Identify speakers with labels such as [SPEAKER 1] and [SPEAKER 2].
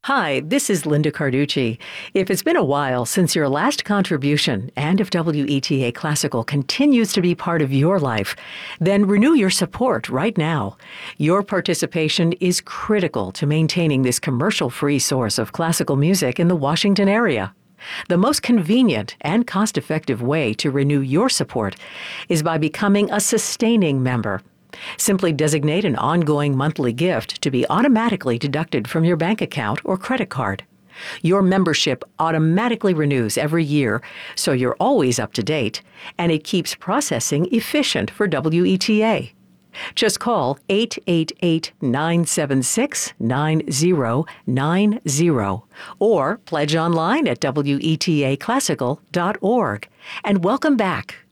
[SPEAKER 1] Hi, this is Linda Carducci. If it's been a while since your last contribution, and if WETA Classical continues to be part of your life, then renew your support right now. Your participation is critical to maintaining this commercial-free source of classical music in the Washington area. The most convenient and cost-effective way to renew your support is by becoming a sustaining member. Simply designate an ongoing monthly gift to be automatically deducted from your bank account or credit card. Your membership automatically renews every year, so you're always up to date, and it keeps processing efficient for WETA. Just call 888-976-9090 or pledge online at wetaclassical.org. And welcome back